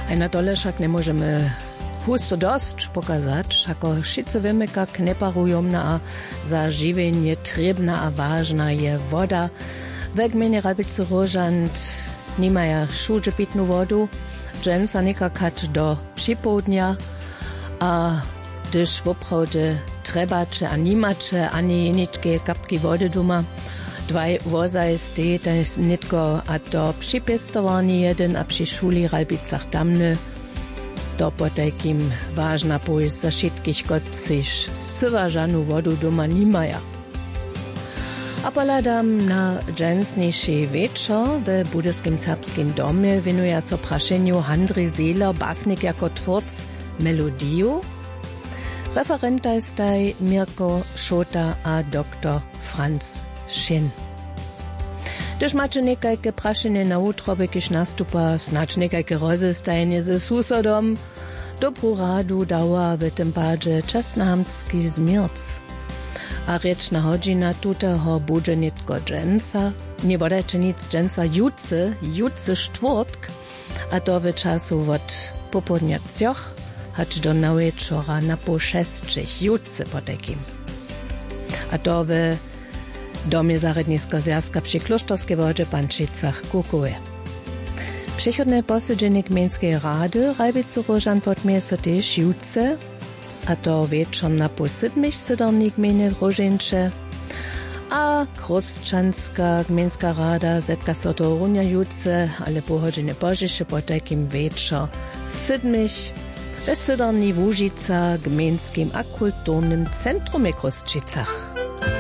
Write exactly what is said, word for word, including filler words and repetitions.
A na dole však nemôžeme husto dosť pokazać, ako wszyscy wiemy, jak neparujomna a za žiwienie trebna a vážna je woda. W gminie Rabice Rożant nimaja všude pitnú vodu, dżęca nikakać do przypołudnia, a gdyż woprawdy trebacze a nimacze ani nitkie kapki wody duma, dwaj wozaj stej, to jest nitko a do przypestowani jeden a przy szuli Rabicach tamny, to potajkim ważna pójść za wszystkich kociś syważanu wodu doma nimaja. A poladam na dżęsniejszy wieczór w Budyskim Serbskim domie winuje so praszeniu Handry Seeler, basnik jako twórc melodiju. Referenta jest taj Mirko Šota a doktor Franz Šin. Gdyż macie niekajke praszenie na utro, bykiś nastupa, snacz niekajke rozestajnie ze susodom, dobrą radu dała w tym padzie czesnahamski zmierc. A rečna hodžina tuteho bude nitko dżęca, nie bodajcie nic dżęca jucy, jucy štvrtk, a to w czasu od popołudnia cioch, hać do na wieczora na po šestčich jucy po takim. A to w domie zarednisko zjazka przy Klosztorskie wodzie Pančicach kukuje. Przychodne posiedzenie gmiejskiej rady Rabice Rożant podmie so też jucy, a to wieczór na po siedmich siedorni gminy Rożincze, a Krosczanska gmiejska rada zetka so do runia juce, ale po godzinie bożysze po takim wieczór siedmich w siedorni w Łużicach gmiejskim a kulturnym centrum Krosčicach.